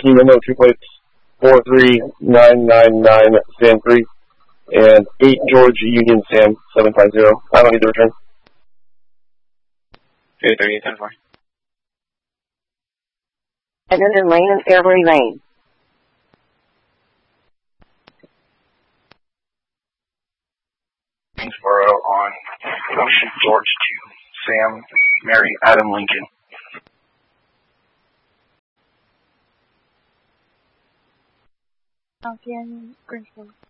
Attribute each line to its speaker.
Speaker 1: Memo, 2 plates 43999 Sam 3, and 8 George Union Sam 750. I don't need the return.
Speaker 2: 3810-4.
Speaker 3: And then in lane and fairway lane.
Speaker 2: Greensboro on Ocean George 2, Sam, Mary, Adam, Lincoln.
Speaker 4: Again, Greensboro.